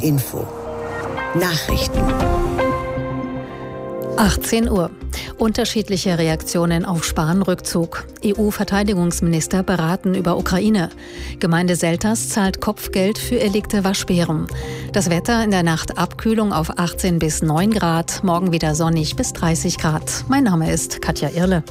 NDR Info. Nachrichten. 18 Uhr. Unterschiedliche Reaktionen auf Spahn-Rückzug. EU-Verteidigungsminister beraten über Ukraine. Gemeinde Selters zahlt Kopfgeld für erlegte Waschbären. Das Wetter in der Nacht Abkühlung auf 18 bis 9 Grad. Morgen wieder sonnig bis 30 Grad. Mein Name ist Katja Irle.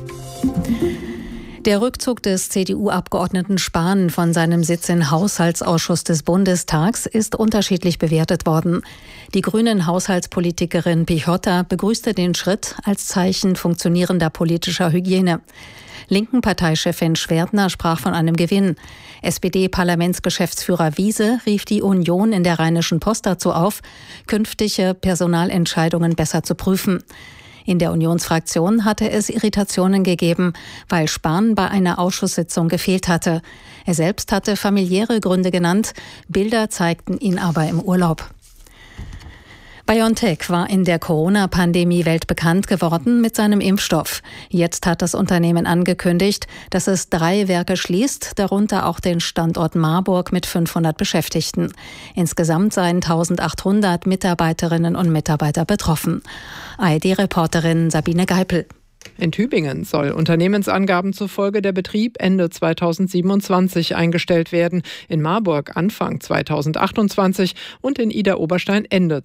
Der Rückzug des CDU-Abgeordneten Spahn von seinem Sitz im Haushaltsausschuss des Bundestags ist unterschiedlich bewertet worden. Die grünen Haushaltspolitikerin Pichota begrüßte den Schritt als Zeichen funktionierender politischer Hygiene. Linken Parteichefin Schwertner sprach von einem Gewinn. SPD-Parlamentsgeschäftsführer Wiese rief die Union in der Rheinischen Post dazu auf, künftige Personalentscheidungen besser zu prüfen. In der Unionsfraktion hatte es Irritationen gegeben, weil Spahn bei einer Ausschusssitzung gefehlt hatte. Er selbst hatte familiäre Gründe genannt, Bilder zeigten ihn aber im Urlaub. BioNTech war in der Corona-Pandemie weltbekannt geworden mit seinem Impfstoff. Jetzt hat das Unternehmen angekündigt, dass es 3 Werke schließt, darunter auch den Standort Marburg mit 500 Beschäftigten. Insgesamt seien 1800 Mitarbeiterinnen und Mitarbeiter betroffen. ARD-Reporterin Sabine Geipel. In Tübingen soll Unternehmensangaben zufolge der Betrieb Ende 2027 eingestellt werden, in Marburg Anfang 2028 und in Idar-Oberstein Ende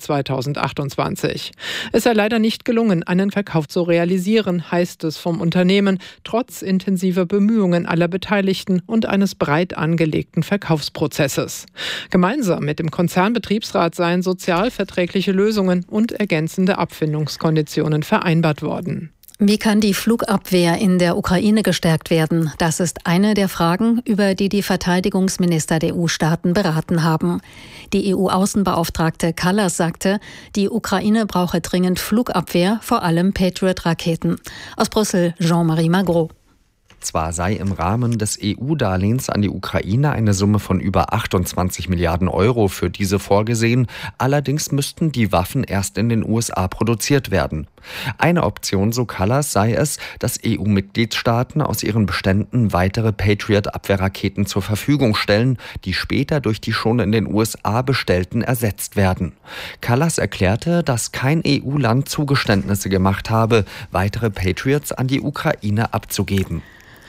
2028. Es sei leider nicht gelungen, einen Verkauf zu realisieren, heißt es vom Unternehmen, trotz intensiver Bemühungen aller Beteiligten und eines breit angelegten Verkaufsprozesses. Gemeinsam mit dem Konzernbetriebsrat seien sozialverträgliche Lösungen und ergänzende Abfindungskonditionen vereinbart worden. Wie kann die Flugabwehr in der Ukraine gestärkt werden? Das ist eine der Fragen, über die die Verteidigungsminister der EU-Staaten beraten haben. Die EU-Außenbeauftragte Kallas sagte, die Ukraine brauche dringend Flugabwehr, vor allem Patriot-Raketen. Aus Brüssel Jean-Marie Magro. Zwar sei im Rahmen des EU-Darlehens an die Ukraine eine Summe von über 28 Milliarden Euro für diese vorgesehen, allerdings müssten die Waffen erst in den USA produziert werden. Eine Option, so Kallas, sei es, dass EU-Mitgliedstaaten aus ihren Beständen weitere Patriot-Abwehrraketen zur Verfügung stellen, die später durch die schon in den USA bestellten ersetzt werden. Kallas erklärte, dass kein EU-Land Zugeständnisse gemacht habe, weitere Patriots an die Ukraine abzugeben.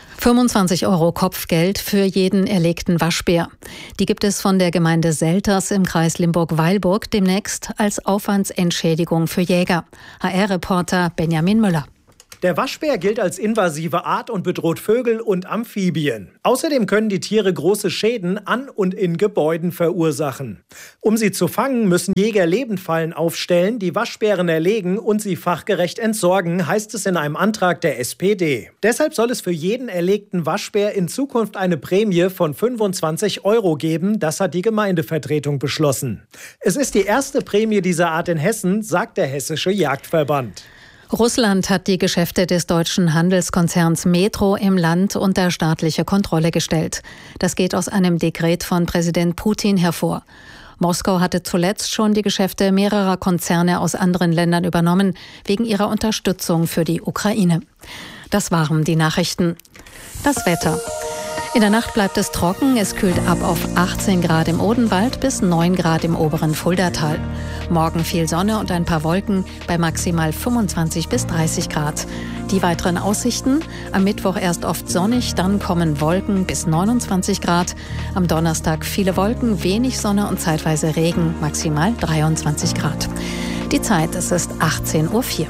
25 € Kopfgeld für jeden erlegten Waschbär. Die gibt es von der Gemeinde Selters im Kreis Limburg-Weilburg demnächst als Aufwandsentschädigung für Jäger. HR-Reporter Benjamin Müller. Der Waschbär gilt als invasive Art und bedroht Vögel und Amphibien. Außerdem können die Tiere große Schäden an und in Gebäuden verursachen. Um sie zu fangen, müssen Jäger Lebendfallen aufstellen, die Waschbären erlegen und sie fachgerecht entsorgen, heißt es in einem Antrag der SPD. Deshalb soll es für jeden erlegten Waschbär in Zukunft eine Prämie von 25 € geben, das hat die Gemeindevertretung beschlossen. Es ist die erste Prämie dieser Art in Hessen, sagt der Hessische Jagdverband. Russland hat die Geschäfte des deutschen Handelskonzerns Metro im Land unter staatliche Kontrolle gestellt. Das geht aus einem Dekret von Präsident Putin hervor. Moskau hatte zuletzt schon die Geschäfte mehrerer Konzerne aus anderen Ländern übernommen, wegen ihrer Unterstützung für die Ukraine. Das waren die Nachrichten. Das Wetter. In der Nacht bleibt es trocken, es kühlt ab auf 18 Grad im Odenwald bis 9 Grad im oberen Fuldatal. Morgen viel Sonne und ein paar Wolken bei maximal 25 bis 30 Grad. Die weiteren Aussichten: am Mittwoch erst oft sonnig, dann kommen Wolken bis 29 Grad. Am Donnerstag viele Wolken, wenig Sonne und zeitweise Regen, maximal 23 Grad. Die Zeit, es ist 18:04 Uhr.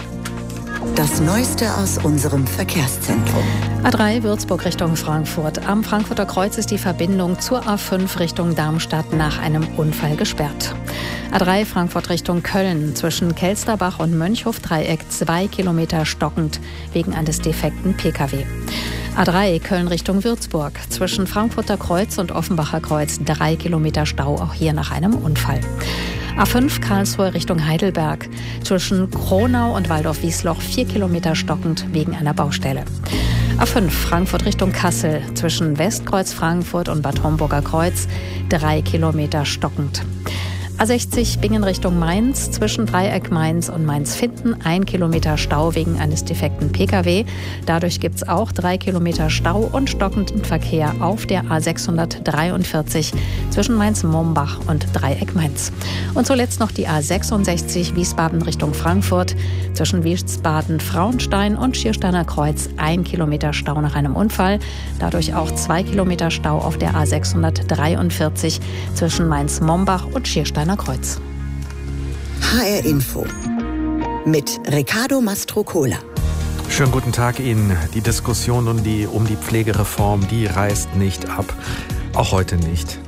Das Neueste aus unserem Verkehrszentrum. A3 Würzburg Richtung Frankfurt. Am Frankfurter Kreuz ist die Verbindung zur A5 Richtung Darmstadt nach einem Unfall gesperrt. A3 Frankfurt Richtung Köln. Zwischen Kelsterbach und Mönchhof-Dreieck 2 Kilometer stockend wegen eines defekten Pkw. A3 Köln Richtung Würzburg. Zwischen Frankfurter Kreuz und Offenbacher Kreuz 3 Kilometer Stau, auch hier nach einem Unfall. A5 Karlsruhe Richtung Heidelberg. Zwischen Kronau und Waldorf-Wiesloch 4 Kilometer stockend wegen einer Baustelle. A5 Frankfurt Richtung Kassel. Zwischen Westkreuz Frankfurt und Bad Homburger Kreuz 3 Kilometer stockend. A60 Bingen Richtung Mainz, zwischen Dreieck Mainz und Mainz-Finthen 1 Kilometer Stau wegen eines defekten Pkw. Dadurch gibt es auch 3 Kilometer Stau und stockenden Verkehr auf der A643 zwischen Mainz-Mombach und Dreieck Mainz. Und zuletzt noch die A66 Wiesbaden Richtung Frankfurt, zwischen Wiesbaden-Frauenstein und Schiersteiner Kreuz 1 Kilometer Stau nach einem Unfall. Dadurch auch 2 Kilometer Stau auf der A643 zwischen Mainz-Mombach und Schiersteiner Kreuz. HR Info mit Riccardo Mastrocola. Schönen guten Tag Ihnen. Die Diskussion um die Pflegereform, die reißt nicht ab. Auch heute nicht.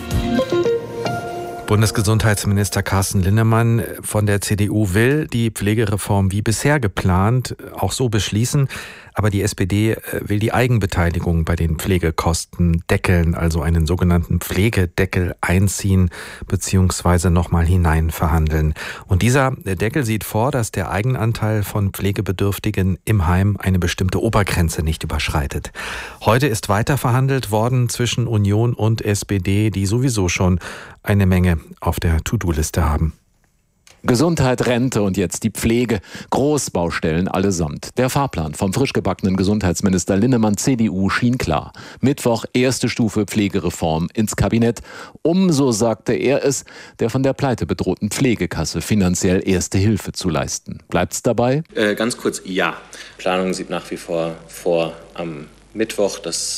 Bundesgesundheitsminister Carsten Linnemann von der CDU will die Pflegereform wie bisher geplant auch so beschließen. Aber die SPD will die Eigenbeteiligung bei den Pflegekosten deckeln, also einen sogenannten Pflegedeckel einziehen bzw. nochmal hinein verhandeln. Und dieser Deckel sieht vor, dass der Eigenanteil von Pflegebedürftigen im Heim eine bestimmte Obergrenze nicht überschreitet. Heute ist weiter verhandelt worden zwischen Union und SPD, die sowieso schon eine Menge auf der To-Do-Liste haben. Gesundheit, Rente und jetzt die Pflege. Großbaustellen allesamt. Der Fahrplan vom frisch gebackenen Gesundheitsminister Linnemann CDU schien klar. Mittwoch erste Stufe Pflegereform ins Kabinett. So sagte er es, der von der Pleite bedrohten Pflegekasse finanziell erste Hilfe zu leisten. Bleibt's dabei? Ganz kurz, ja. Planung sieht nach wie vor am Mittwoch,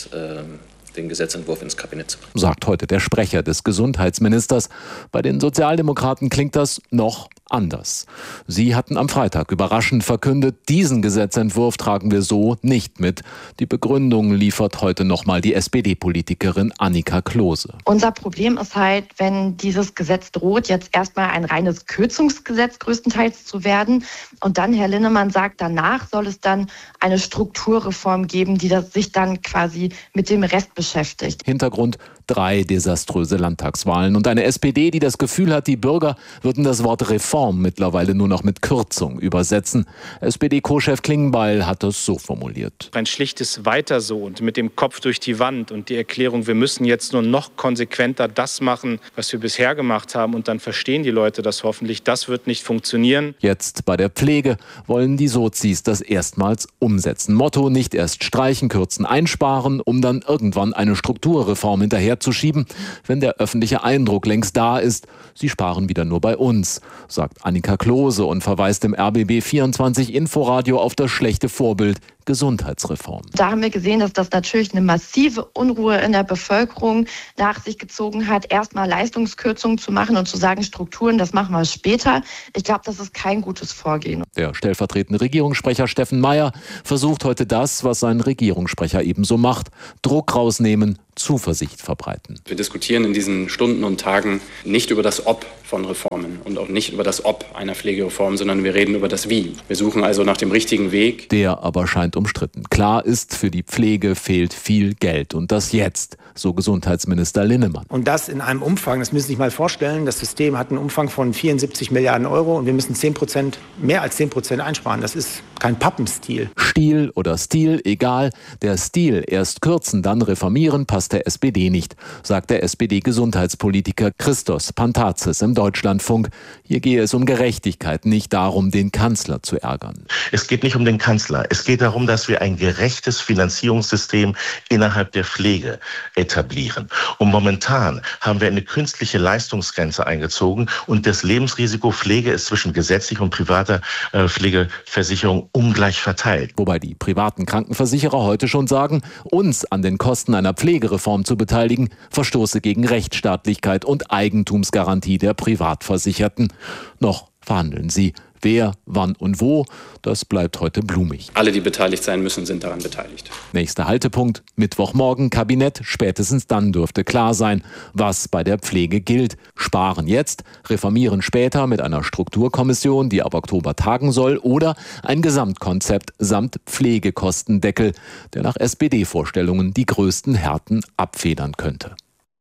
den Gesetzentwurf ins Kabinett zu bringen. Sagt heute der Sprecher des Gesundheitsministers. Bei den Sozialdemokraten klingt das noch anders. Sie hatten am Freitag überraschend verkündet, diesen Gesetzentwurf tragen wir so nicht mit. Die Begründung liefert heute nochmal die SPD-Politikerin Annika Klose. Unser Problem ist halt, wenn dieses Gesetz droht, jetzt erstmal ein reines Kürzungsgesetz größtenteils zu werden. Und dann, Herr Linnemann sagt, danach soll es dann eine Strukturreform geben, die sich dann quasi mit dem Rest beschäftigt. Hintergrund: 3 desaströse Landtagswahlen und eine SPD, die das Gefühl hat, die Bürger würden das Wort Reform mittlerweile nur noch mit Kürzung übersetzen. SPD-Co-Chef Klingbeil hat es so formuliert. Ein schlichtes Weiter so und mit dem Kopf durch die Wand und die Erklärung, wir müssen jetzt nur noch konsequenter das machen, was wir bisher gemacht haben, und dann verstehen die Leute das hoffentlich, das wird nicht funktionieren. Jetzt bei der Pflege wollen die Sozis das erstmals umsetzen. Motto: nicht erst streichen, kürzen, einsparen, um dann irgendwann eine Strukturreform hinterherzuschieben, wenn der öffentliche Eindruck längst da ist, sie sparen wieder nur bei uns, sagt Annika Klose und verweist im RBB24 Inforadio auf das schlechte Vorbild Gesundheitsreform. Da haben wir gesehen, dass das natürlich eine massive Unruhe in der Bevölkerung nach sich gezogen hat, erstmal Leistungskürzungen zu machen und zu sagen, Strukturen, das machen wir später. Ich glaube, das ist kein gutes Vorgehen. Der stellvertretende Regierungssprecher Steffen Mayer versucht heute das, was sein Regierungssprecher ebenso macht: Druck rausnehmen, Zuversicht verbreiten. Wir diskutieren in diesen Stunden und Tagen nicht über das Ob von Reformen und auch nicht über das Ob einer Pflegereform, sondern wir reden über das Wie. Wir suchen also nach dem richtigen Weg. Der aber scheint umstritten. Klar ist, für die Pflege fehlt viel Geld. Und das jetzt, so Gesundheitsminister Linnemann. Und das in einem Umfang, das müssen Sie sich mal vorstellen, das System hat einen Umfang von 74 Milliarden Euro und wir müssen 10%, mehr als 10% einsparen. Das ist kein Pappenstiel. Stil oder Stil, egal. Der Stil, erst kürzen, dann reformieren, passt der SPD nicht, sagt der SPD-Gesundheitspolitiker Christos Pantazis im Deutschlandfunk. Hier gehe es um Gerechtigkeit, nicht darum, den Kanzler zu ärgern. Es geht nicht um den Kanzler. Es geht darum, dass wir ein gerechtes Finanzierungssystem innerhalb der Pflege etablieren. Und momentan haben wir eine künstliche Leistungsgrenze eingezogen und das Lebensrisiko Pflege ist zwischen gesetzlicher und privater Pflegeversicherung ungleich verteilt. Wobei die privaten Krankenversicherer heute schon sagen, uns an den Kosten einer Pflegereform zu beteiligen, verstoße gegen Rechtsstaatlichkeit und Eigentumsgarantie der Privatversicherten. Noch verhandeln sie. Wer, wann und wo, das bleibt heute blumig. Alle, die beteiligt sein müssen, sind daran beteiligt. Nächster Haltepunkt: Mittwochmorgen Kabinett. Spätestens dann dürfte klar sein, was bei der Pflege gilt. Sparen jetzt, reformieren später mit einer Strukturkommission, die ab Oktober tagen soll, oder ein Gesamtkonzept samt Pflegekostendeckel, der nach SPD-Vorstellungen die größten Härten abfedern könnte.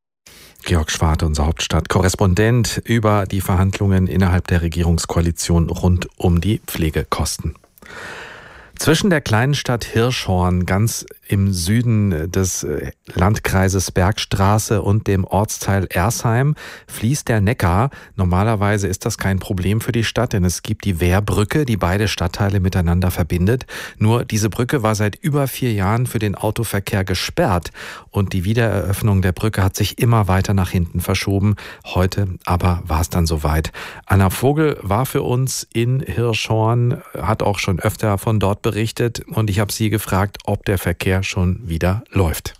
Georg Schwarte, unser Hauptstadtkorrespondent, über die Verhandlungen innerhalb der Regierungskoalition rund um die Pflegekosten. Zwischen der kleinen Stadt Hirschhorn ganz im Süden des Landkreises Bergstraße und dem Ortsteil Ersheim fließt der Neckar. Normalerweise ist das kein Problem für die Stadt, denn es gibt die Wehrbrücke, die beide Stadtteile miteinander verbindet. Nur diese Brücke war seit über 4 Jahren für den Autoverkehr gesperrt und die Wiedereröffnung der Brücke hat sich immer weiter nach hinten verschoben. Heute aber war es dann soweit. Anna Vogel war für uns in Hirschhorn, hat auch schon öfter von dort berichtet und ich habe sie gefragt, ob der Verkehr schon wieder läuft.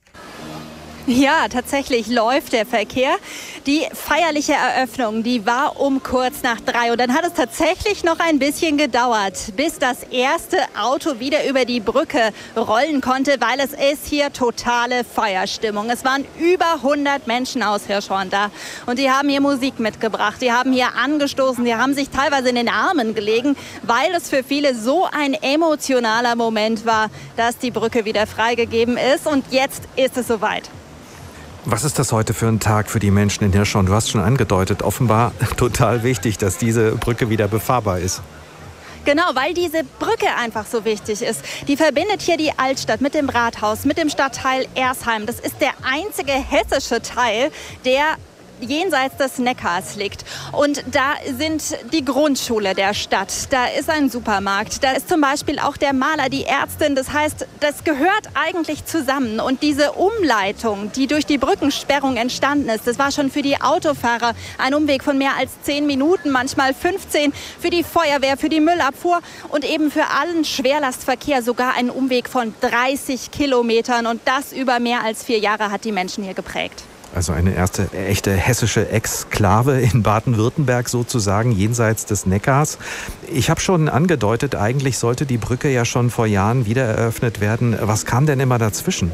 Ja, tatsächlich läuft der Verkehr. Die feierliche Eröffnung, die war um kurz nach 3 und dann hat es tatsächlich noch ein bisschen gedauert, bis das erste Auto wieder über die Brücke rollen konnte, weil es ist hier totale Feierstimmung. Es waren über 100 Menschen aus Hirschhorn da und die haben hier Musik mitgebracht, die haben hier angestoßen, die haben sich teilweise in den Armen gelegen, weil es für viele so ein emotionaler Moment war, dass die Brücke wieder freigegeben ist und jetzt ist es soweit. Was ist das heute für ein Tag für die Menschen in Hirschhorn? Du hast schon angedeutet, offenbar total wichtig, dass diese Brücke wieder befahrbar ist. Genau, weil diese Brücke einfach so wichtig ist. Die verbindet hier die Altstadt mit dem Rathaus, mit dem Stadtteil Ersheim. Das ist der einzige hessische Teil, der jenseits des Neckars liegt. Und da sind die Grundschule der Stadt, da ist ein Supermarkt, da ist zum Beispiel auch der Maler, die Ärztin. Das heißt, das gehört eigentlich zusammen. Und diese Umleitung, die durch die Brückensperrung entstanden ist, das war schon für die Autofahrer ein Umweg von mehr als 10 Minuten, manchmal 15, für die Feuerwehr, für die Müllabfuhr und eben für allen Schwerlastverkehr sogar ein Umweg von 30 Kilometern. Und das über mehr als 4 Jahre hat die Menschen hier geprägt. Also eine erste echte hessische Exklave in Baden-Württemberg sozusagen, jenseits des Neckars. Ich habe schon angedeutet, eigentlich sollte die Brücke ja schon vor Jahren wieder eröffnet werden. Was kam denn immer dazwischen?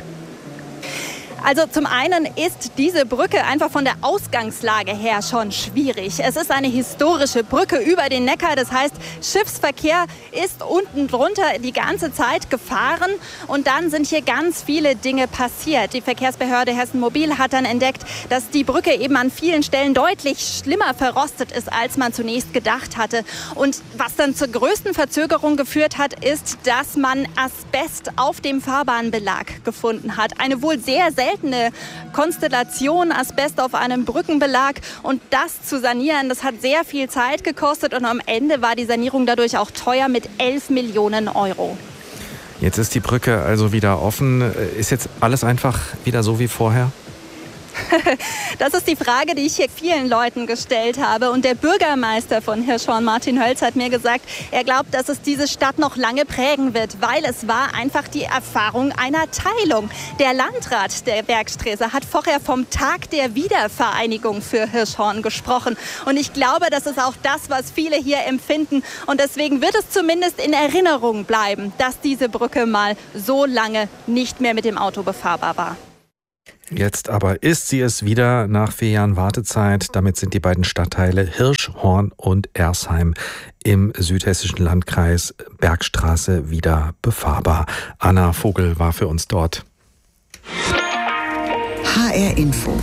Also zum einen ist diese Brücke einfach von der Ausgangslage her schon schwierig. Es ist eine historische Brücke über den Neckar. Das heißt, Schiffsverkehr ist unten drunter die ganze Zeit gefahren. Und dann sind hier ganz viele Dinge passiert. Die Verkehrsbehörde Hessen Mobil hat dann entdeckt, dass die Brücke eben an vielen Stellen deutlich schlimmer verrostet ist, als man zunächst gedacht hatte. Und was dann zur größten Verzögerung geführt hat, ist, dass man Asbest auf dem Fahrbahnbelag gefunden hat. Eine wohl sehr seltene Konstellation, Asbest auf einem Brückenbelag, und das zu sanieren, das hat sehr viel Zeit gekostet und am Ende war die Sanierung dadurch auch teuer mit 11 Millionen Euro. Jetzt ist die Brücke also wieder offen. Ist jetzt alles einfach wieder so wie vorher? Das ist die Frage, die ich hier vielen Leuten gestellt habe. Und der Bürgermeister von Hirschhorn, Martin Hölz, hat mir gesagt, er glaubt, dass es diese Stadt noch lange prägen wird, weil es war einfach die Erfahrung einer Teilung. Der Landrat der Bergstraße hat vorher vom Tag der Wiedervereinigung für Hirschhorn gesprochen. Und ich glaube, das ist auch das, was viele hier empfinden. Und deswegen wird es zumindest in Erinnerung bleiben, dass diese Brücke mal so lange nicht mehr mit dem Auto befahrbar war. Jetzt aber ist sie es wieder nach 4 Jahren Wartezeit. Damit sind die beiden Stadtteile Hirschhorn und Ersheim im südhessischen Landkreis Bergstraße wieder befahrbar. Anna Vogel war für uns dort. HR Info.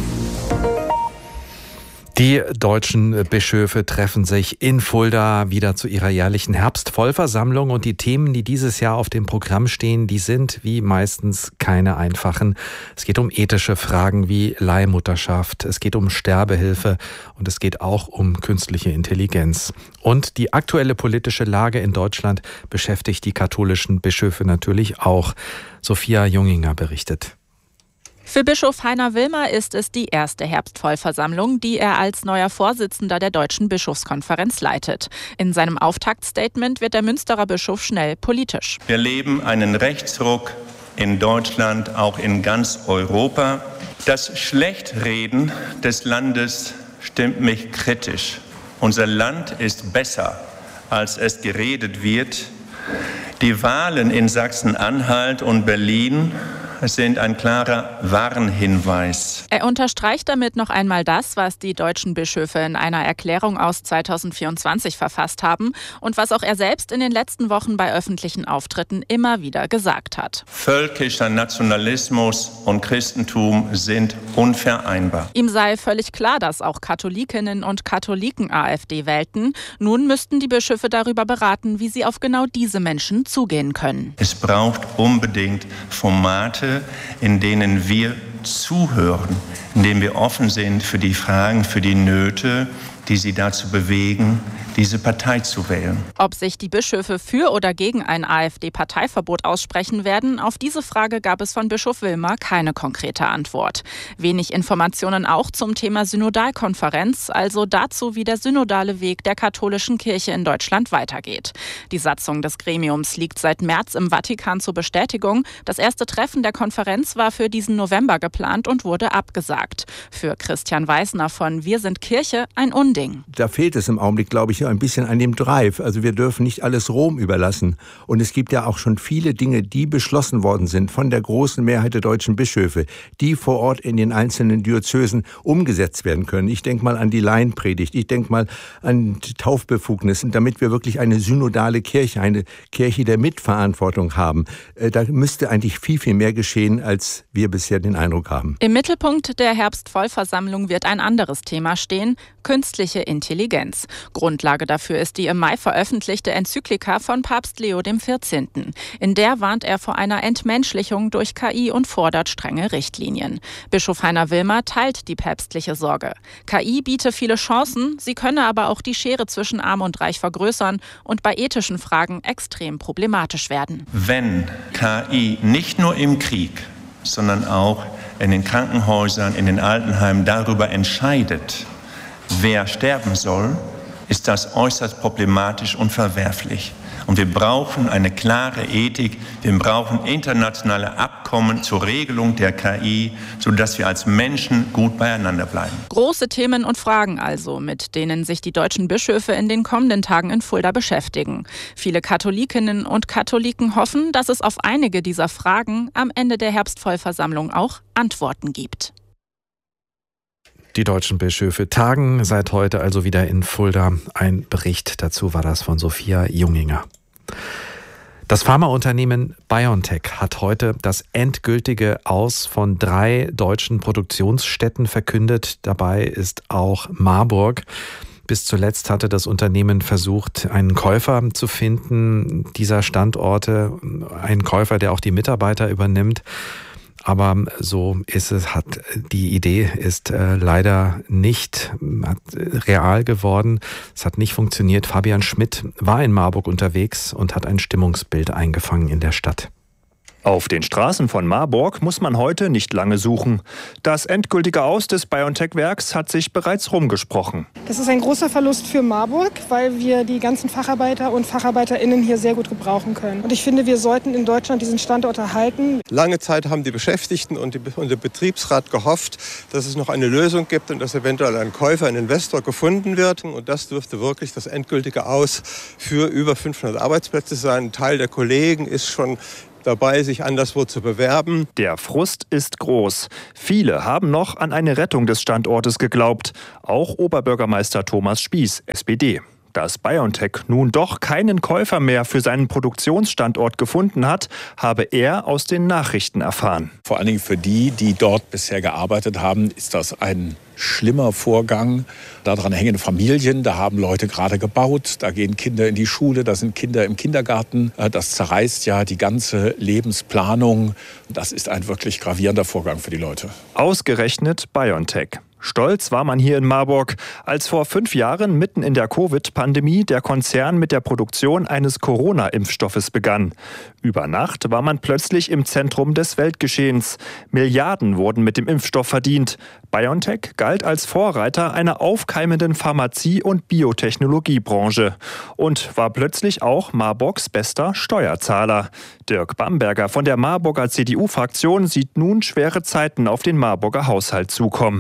Die deutschen Bischöfe treffen sich in Fulda wieder zu ihrer jährlichen Herbstvollversammlung und die Themen, die dieses Jahr auf dem Programm stehen, die sind wie meistens keine einfachen. Es geht um ethische Fragen wie Leihmutterschaft, es geht um Sterbehilfe und es geht auch um künstliche Intelligenz. Und die aktuelle politische Lage in Deutschland beschäftigt die katholischen Bischöfe natürlich auch. Sophia Junginger berichtet. Für Bischof Heiner Wilmer ist es die erste Herbstvollversammlung, die er als neuer Vorsitzender der Deutschen Bischofskonferenz leitet. In seinem Auftaktstatement wird der Münsterer Bischof schnell politisch. Wir erleben einen Rechtsruck in Deutschland, auch in ganz Europa. Das Schlechtreden des Landes stimmt mich kritisch. Unser Land ist besser, als es geredet wird. Die Wahlen in Sachsen-Anhalt und Berlin sind ein klarer Warnhinweis. Er unterstreicht damit noch einmal das, was die deutschen Bischöfe in einer Erklärung aus 2024 verfasst haben und was auch er selbst in den letzten Wochen bei öffentlichen Auftritten immer wieder gesagt hat. Völkischer Nationalismus und Christentum sind unvereinbar. Ihm sei völlig klar, dass auch Katholikinnen und Katholiken AfD wählten. Nun müssten die Bischöfe darüber beraten, wie sie auf genau diese Menschen zugehen können. Es braucht unbedingt Formate, in denen wir zuhören, in denen wir offen sind für die Fragen, für die Nöte, die sie dazu bewegen, diese Partei zu wählen. Ob sich die Bischöfe für oder gegen ein AfD-Parteiverbot aussprechen werden, auf diese Frage gab es von Bischof Wilmer keine konkrete Antwort. Wenig Informationen auch zum Thema Synodalkonferenz, also dazu, wie der synodale Weg der katholischen Kirche in Deutschland weitergeht. Die Satzung des Gremiums liegt seit März im Vatikan zur Bestätigung. Das erste Treffen der Konferenz war für diesen November geplant und wurde abgesagt. Für Christian Weisner von Wir sind Kirche ein Unding. Da fehlt es im Augenblick, glaube ich, ein bisschen an dem Drive. Also wir dürfen nicht alles Rom überlassen. Und es gibt ja auch schon viele Dinge, die beschlossen worden sind von der großen Mehrheit der deutschen Bischöfe, die vor Ort in den einzelnen Diözesen umgesetzt werden können. Ich denke mal an die Laienpredigt, ich denke mal an die Taufbefugnissen, damit wir wirklich eine synodale Kirche, eine Kirche der Mitverantwortung haben. Da müsste eigentlich viel, viel mehr geschehen, als wir bisher den Eindruck haben. Im Mittelpunkt der Herbstvollversammlung wird ein anderes Thema stehen: künstliche Intelligenz. Grundlage dafür ist die im Mai veröffentlichte Enzyklika von Papst Leo XIV. In der warnt er vor einer Entmenschlichung durch KI und fordert strenge Richtlinien. Bischof Heiner Wilmer teilt die päpstliche Sorge. KI biete viele Chancen, sie könne aber auch die Schere zwischen Arm und Reich vergrößern und bei ethischen Fragen extrem problematisch werden. Wenn KI nicht nur im Krieg, sondern auch in den Krankenhäusern, in den Altenheimen darüber entscheidet, wer sterben soll, ist das äußerst problematisch und verwerflich. Und wir brauchen eine klare Ethik, wir brauchen internationale Abkommen zur Regelung der KI, sodass wir als Menschen gut beieinander bleiben. Große Themen und Fragen also, mit denen sich die deutschen Bischöfe in den kommenden Tagen in Fulda beschäftigen. Viele Katholikinnen und Katholiken hoffen, dass es auf einige dieser Fragen am Ende der Herbstvollversammlung auch Antworten gibt. Die deutschen Bischöfe tagen seit heute also wieder in Fulda. Ein Bericht dazu war das von Sophia Junginger. Das Pharmaunternehmen BioNTech hat heute das endgültige Aus von 3 deutschen Produktionsstätten verkündet. Dabei ist auch Marburg. Bis zuletzt hatte das Unternehmen versucht, einen Käufer zu finden dieser Standorte. Einen Käufer, der auch die Mitarbeiter übernimmt. Aber so ist es, die Idee ist leider nicht real geworden. Es hat nicht funktioniert. Fabian Schmidt war in Marburg unterwegs und hat ein Stimmungsbild eingefangen in der Stadt. Auf den Straßen von Marburg muss man heute nicht lange suchen. Das endgültige Aus des BioNTech-Werks hat sich bereits rumgesprochen. Das ist ein großer Verlust für Marburg, weil wir die ganzen Facharbeiter und FacharbeiterInnen hier sehr gut gebrauchen können. Und ich finde, wir sollten in Deutschland diesen Standort erhalten. Lange Zeit haben die Beschäftigten und der Betriebsrat gehofft, dass es noch eine Lösung gibt und dass eventuell ein Käufer, ein Investor gefunden wird. Und das dürfte wirklich das endgültige Aus für über 500 Arbeitsplätze sein. Ein Teil der Kollegen ist schon dabei, sich anderswo zu bewerben. Der Frust ist groß. Viele haben noch an eine Rettung des Standortes geglaubt. Auch Oberbürgermeister Thomas Spieß, SPD. Dass BioNTech nun doch keinen Käufer mehr für seinen Produktionsstandort gefunden hat, habe er aus den Nachrichten erfahren. Vor allen Dingen für die, die dort bisher gearbeitet haben, ist das ein schlimmer Vorgang. Daran hängen Familien, da haben Leute gerade gebaut, da gehen Kinder in die Schule, da sind Kinder im Kindergarten. Das zerreißt ja die ganze Lebensplanung. Das ist ein wirklich gravierender Vorgang für die Leute. Ausgerechnet BioNTech. Stolz war man hier in Marburg, als vor 5 Jahren mitten in der Covid-Pandemie der Konzern mit der Produktion eines Corona-Impfstoffes begann. Über Nacht war man plötzlich im Zentrum des Weltgeschehens. Milliarden wurden mit dem Impfstoff verdient. BioNTech galt als Vorreiter einer aufkeimenden Pharmazie- und Biotechnologiebranche und war plötzlich auch Marburgs bester Steuerzahler. Dirk Bamberger von der Marburger CDU-Fraktion sieht nun schwere Zeiten auf den Marburger Haushalt zukommen. Es ist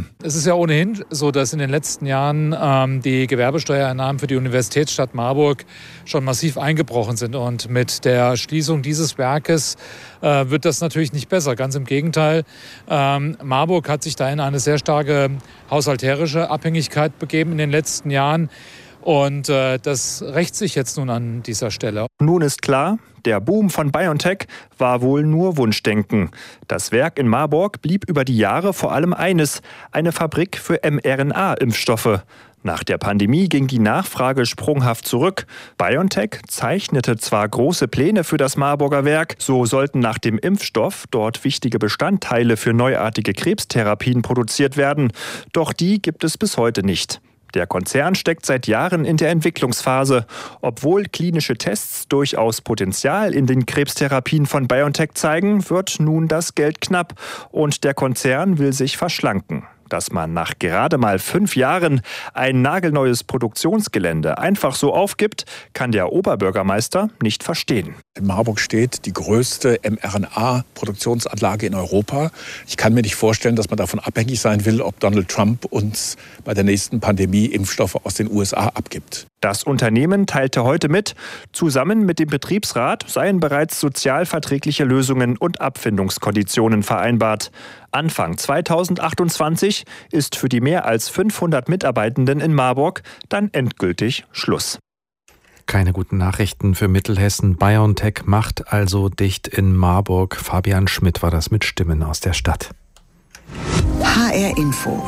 ja ohnehin so, dass in den letzten Jahren die Gewerbesteuereinnahmen für die Universitätsstadt Marburg schon massiv eingebrochen sind. Und mit der Schließung dieses Werkes wird das natürlich nicht besser. Ganz im Gegenteil. Marburg hat sich da in eine sehr starke haushalterische Abhängigkeit begeben in den letzten Jahren. Und das rächt sich jetzt nun an dieser Stelle. Nun ist klar, der Boom von BioNTech war wohl nur Wunschdenken. Das Werk in Marburg blieb über die Jahre vor allem eines: eine Fabrik für mRNA-Impfstoffe. Nach der Pandemie ging die Nachfrage sprunghaft zurück. BioNTech zeichnete zwar große Pläne für das Marburger Werk, so sollten nach dem Impfstoff dort wichtige Bestandteile für neuartige Krebstherapien produziert werden. Doch die gibt es bis heute nicht. Der Konzern steckt seit Jahren in der Entwicklungsphase. Obwohl klinische Tests durchaus Potenzial in den Krebstherapien von BioNTech zeigen, wird nun das Geld knapp und der Konzern will sich verschlanken. Dass man nach gerade mal 5 Jahren ein nagelneues Produktionsgelände einfach so aufgibt, kann der Oberbürgermeister nicht verstehen. In Marburg steht die größte mRNA-Produktionsanlage in Europa. Ich kann mir nicht vorstellen, dass man davon abhängig sein will, ob Donald Trump uns bei der nächsten Pandemie Impfstoffe aus den USA abgibt. Das Unternehmen teilte heute mit, zusammen mit dem Betriebsrat seien bereits sozialverträgliche Lösungen und Abfindungskonditionen vereinbart. Anfang 2028 ist für die mehr als 500 Mitarbeitenden in Marburg dann endgültig Schluss. Keine guten Nachrichten für Mittelhessen. BioNTech macht also dicht in Marburg. Fabian Schmidt war das mit Stimmen aus der Stadt. HR Info.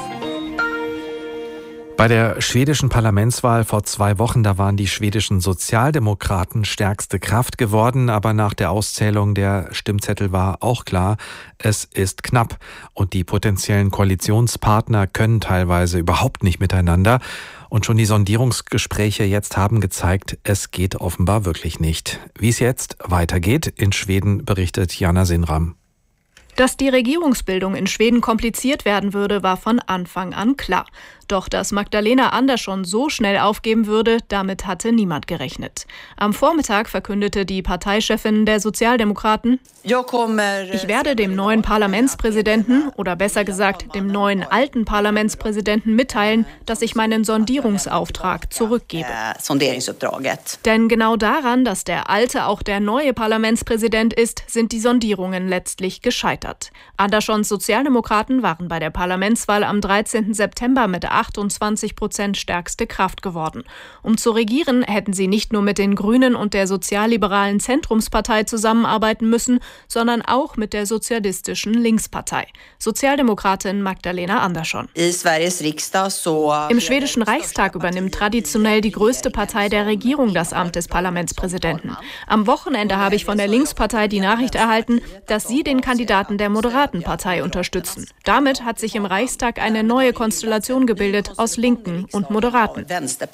Bei der schwedischen Parlamentswahl vor 2 Wochen, da waren die schwedischen Sozialdemokraten stärkste Kraft geworden, aber nach der Auszählung der Stimmzettel war auch klar, es ist knapp und die potenziellen Koalitionspartner können teilweise überhaupt nicht miteinander. Und schon die Sondierungsgespräche jetzt haben gezeigt, es geht offenbar wirklich nicht. Wie es jetzt weitergeht in Schweden, berichtet Jana Sinram. Dass die Regierungsbildung in Schweden kompliziert werden würde, war von Anfang an klar. Doch dass Magdalena Andersson so schnell aufgeben würde, damit hatte niemand gerechnet. Am Vormittag verkündete die Parteichefin der Sozialdemokraten: Ich werde dem neuen Parlamentspräsidenten, oder besser gesagt dem neuen alten Parlamentspräsidenten mitteilen, dass ich meinen Sondierungsauftrag zurückgebe. Denn genau daran, dass der alte auch der neue Parlamentspräsident ist, sind die Sondierungen letztlich gescheitert. Anderssons Sozialdemokraten waren bei der Parlamentswahl am 13. September mit 28% stärkste Kraft geworden. Um zu regieren, hätten sie nicht nur mit den Grünen und der sozialliberalen Zentrumspartei zusammenarbeiten müssen, sondern auch mit der sozialistischen Linkspartei. Sozialdemokratin Magdalena Andersson. Im schwedischen Reichstag übernimmt traditionell die größte Partei der Regierung das Amt des Parlamentspräsidenten. Am Wochenende habe ich von der Linkspartei die Nachricht erhalten, dass sie den Kandidaten der Moderatenpartei unterstützen. Damit hat sich im Reichstag eine neue Konstellation gebildet aus Linken und Moderaten.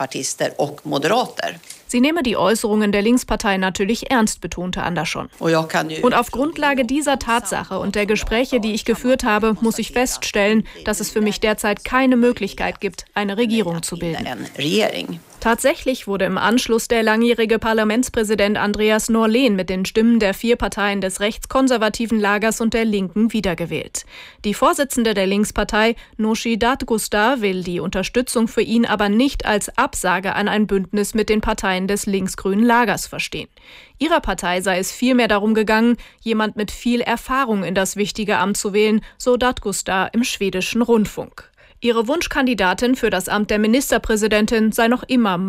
Sie nehme die Äußerungen der Linkspartei natürlich ernst, betonte Andersson. Und auf Grundlage dieser Tatsache und der Gespräche, die ich geführt habe, muss ich feststellen, dass es für mich derzeit keine Möglichkeit gibt, eine Regierung zu bilden. Tatsächlich wurde im Anschluss der langjährige Parlamentspräsident Andreas Norlén mit den Stimmen der 4 Parteien des rechtskonservativen Lagers und der Linken wiedergewählt. Die Vorsitzende der Linkspartei, Nooshi Dadgostar, will die Unterstützung für ihn aber nicht als Absage an ein Bündnis mit den Parteien des linksgrünen Lagers verstehen. Ihrer Partei sei es vielmehr darum gegangen, jemand mit viel Erfahrung in das wichtige Amt zu wählen, so Dadgostar im schwedischen Rundfunk. Ihre Wunschkandidatin für das Amt der Ministerpräsidentin sei noch immer